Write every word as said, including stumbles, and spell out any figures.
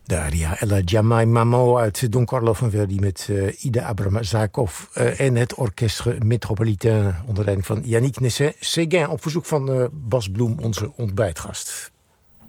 De aria Ella Jamai Mamo uit Don Carlo van Verdi met uh, Ida Abramazakov uh, en het Orchestre Métropolitain onder leiding van Yannick Nézet-Séguin op verzoek van uh, Bas Bloem, onze ontbijtgast.